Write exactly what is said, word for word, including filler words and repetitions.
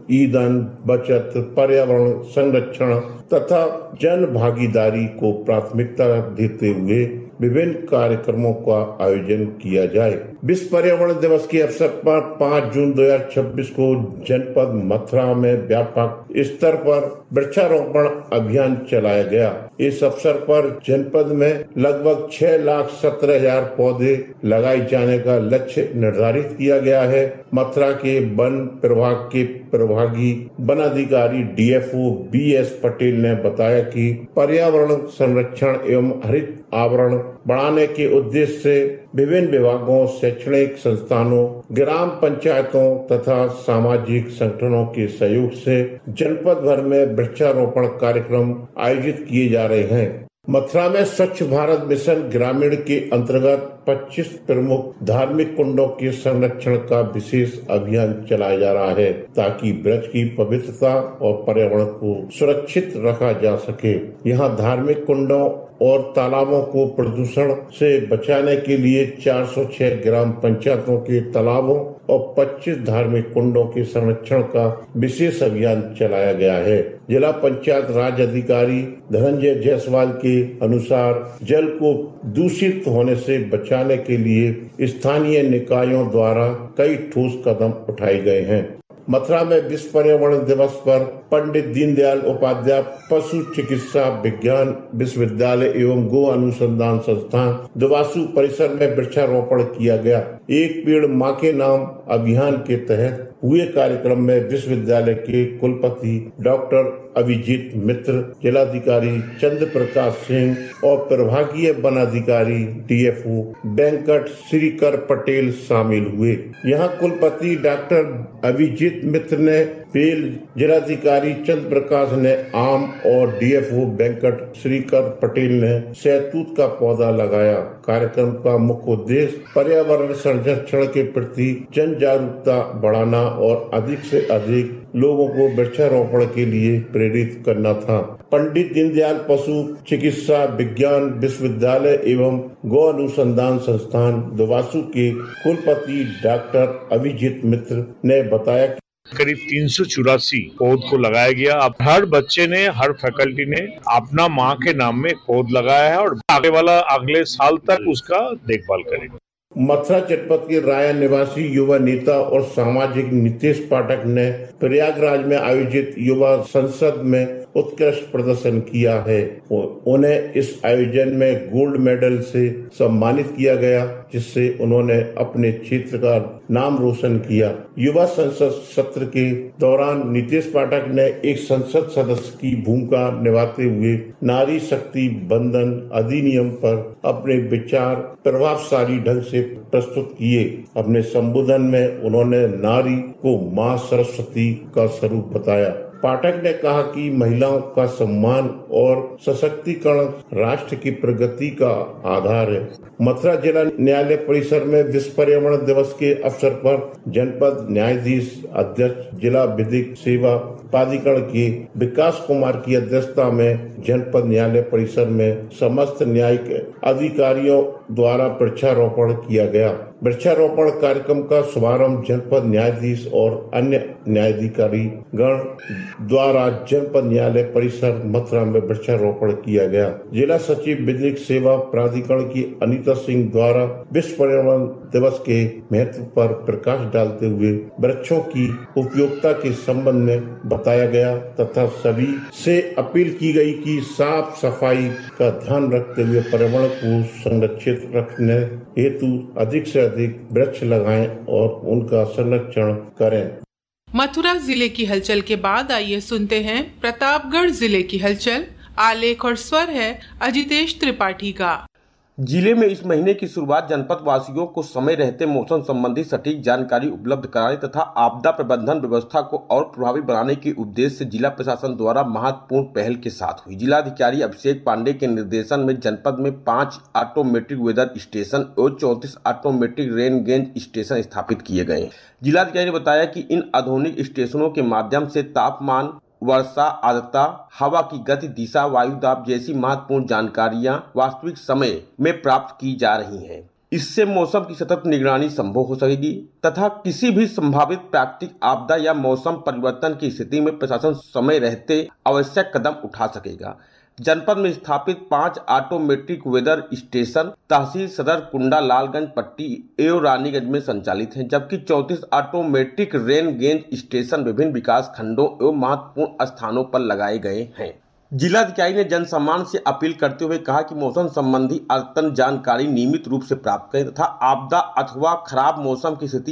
ईंधन बचत, पर्यावरण संरक्षण तथा जन भागीदारी को प्राथमिकता देते हुए विभिन्न कार्यक्रमों का आयोजन किया जाए। विश्व पर्यावरण दिवस के अवसर पर पाँच जून दो हजार छब्बीस को जनपद मथुरा में व्यापक स्तर पर वृक्षारोपण अभियान चलाया गया। इस अवसर पर जनपद में लगभग छह लाख सत्रह हजार पौधे लगाए जाने का लक्ष्य निर्धारित किया गया है। मथुरा के वन प्रभाग के प्रभागी वन अधिकारी D F O B S Patel ने बताया कि पर्यावरण संरक्षण एवं हरित आवरण बढ़ाने के उद्देश्य से विभिन्न विभागों, शैक्षणिक संस्थानों, ग्राम पंचायतों तथा सामाजिक संगठनों के सहयोग से जनपद भर में वृक्षारोपण कार्यक्रम आयोजित किए जा रहे हैं। मथुरा में स्वच्छ भारत मिशन ग्रामीण के अंतर्गत पच्चीस प्रमुख धार्मिक कुंडों के संरक्षण का विशेष अभियान चलाया जा रहा है ताकि वृक्ष की पवित्रता और पर्यावरण को सुरक्षित रखा जा सके। यहाँ धार्मिक कुंडों और तालाबों को प्रदूषण से बचाने के लिए चार सौ छह ग्राम पंचायतों के तालाबों और पच्चीस धार्मिक कुंडों के संरक्षण का विशेष अभियान चलाया गया है। जिला पंचायत राज अधिकारी धनंजय जायसवाल के अनुसार जल को दूषित होने से बचाने के लिए स्थानीय निकायों द्वारा कई ठोस कदम उठाए गए हैं। मथुरा में विश्व पर्यावरण दिवस पर पंडित दीनदयाल उपाध्याय पशु चिकित्सा विज्ञान विश्वविद्यालय एवं गो अनुसंधान संस्थान दोवासु परिसर में वृक्षारोपण किया गया। एक पेड़ माँ के नाम अभियान के तहत हुए कार्यक्रम में विश्वविद्यालय के कुलपति डॉक्टर अभिजीत मित्र, जिलाधिकारी चंद्र प्रकाश सिंह और प्रभागीय वन अधिकारी D F O Venkat Shrikar Patel शामिल हुए। यहाँ कुलपति डॉक्टर अभिजीत मित्र ने बेल, जिलाधिकारी चंद्र प्रकाश ने आम और D F O Venkat Shrikar Patel ने सहतूत का पौधा लगाया। कार्यक्रम का मुख्य उद्देश्य पर्यावरण संरक्षण के प्रति जन जागरूकता बढ़ाना और अधिक से अधिक लोगों को वृक्षारोपण के लिए प्रेरित करना था। पंडित दीनदयाल पशु चिकित्सा विज्ञान विश्वविद्यालय एवं गौ अनुसंधान संस्थान दोवासु के कुलपति डॉक्टर अभिजीत मित्र ने बताया कि करीब तीन सौ चौरासी पौध को लगाया गया। अब हर बच्चे ने, हर फैकल्टी ने अपना माँ के नाम में पौध लगाया है और आगे वाला अगले साल तक उसका देखभाल करेगा। मथुरा जनपद के राया निवासी युवा नेता और सामाजिक नितेश पाठक ने प्रयागराज में आयोजित युवा संसद में उत्कृष्ट प्रदर्शन किया है। उन्हें इस आयोजन में गोल्ड मेडल से सम्मानित किया गया, जिससे उन्होंने अपने क्षेत्र का नाम रोशन किया। युवा संसद सत्र के दौरान नितेश पाठक ने एक संसद सदस्य की भूमिका निभाते हुए नारी शक्ति बंधन अधिनियम पर अपने विचार प्रभावशाली ढंग से प्रस्तुत किए। अपने संबोधन में उन्होंने नारी को मां सरस्वती का स्वरूप बताया। पाठक ने कहा कि महिलाओं का सम्मान और सशक्तिकरण राष्ट्र की प्रगति का आधार है। मथुरा जिला न्यायालय परिसर में विश्व पर्यावरण दिवस के अवसर पर जनपद न्यायाधीश अध्यक्ष जिला विधिक सेवा प्राधिकरण के विकास कुमार की अध्यक्षता में जनपद न्यायालय परिसर में समस्त न्यायिक अधिकारियों द्वारा वृक्षारोपण किया गया। वृक्षारोपण कार्यक्रम का शुभारंभ जनपद न्यायाधीश और अन्य न्यायाधिकारी गण द्वारा जनपद न्यायालय परिसर मथुरा में वृक्षारोपण किया गया। जिला सचिव विधिक सेवा प्राधिकरण की अनीता सिंह द्वारा विश्व पर्यावरण दिवस के महत्व पर प्रकाश डालते हुए वृक्षों की उपयोगिता के संबंध में बताया गया तथा सभी से अपील की गई कि साफ सफाई का ध्यान रखते हुए पर्यावरण को संरक्षित रखने हेतु अधिक से अधिक वृक्ष लगाएं और उनका संरक्षण करें। मथुरा जिले की हलचल के बाद आइए सुनते हैं प्रतापगढ़ जिले की हलचल। आलेख और स्वर है अजितेश त्रिपाठी का। जिले में इस महीने की शुरुआत जनपद वासियों को समय रहते मौसम संबंधी सटीक जानकारी उपलब्ध कराने तथा आपदा प्रबंधन व्यवस्था को और प्रभावी बनाने के उद्देश्य से जिला प्रशासन द्वारा महत्वपूर्ण पहल के साथ हुई। जिलाधिकारी अभिषेक पांडे के निर्देशन में जनपद में पांच ऑटोमेटिक वेदर स्टेशन और चौंतीस ऑटोमेटिक रेन गेज स्टेशन स्थापित किए गए। जिलाधिकारी ने बताया कि इन आधुनिक स्टेशनों के माध्यम से तापमान, वर्षा, आर्द्रता, हवा की गति, दिशा, वायु दाब जैसी महत्वपूर्ण जानकारियां वास्तविक समय में प्राप्त की जा रही हैं। इससे मौसम की सतत निगरानी संभव हो सकेगी तथा किसी भी संभावित प्राकृतिक आपदा या मौसम परिवर्तन की स्थिति में प्रशासन समय रहते आवश्यक कदम उठा सकेगा। जनपद में स्थापित पांच ऑटोमेटिक वेदर स्टेशन तहसील सदर, कुंडा, लालगंज पट्टी एवं रानीगंज में संचालित हैं, जबकि चौंतीस ऑटोमेटिक रेन गेज स्टेशन विभिन्न विकास खंडों एवं महत्वपूर्ण स्थानों पर लगाए गए हैं। जिलाधिकारी ने जनसामान्य से अपील करते हुए कहा कि मौसम संबंधी अद्यतन जानकारी नियमित रूप से प्राप्त करें तथा आपदा अथवा खराब मौसम की स्थिति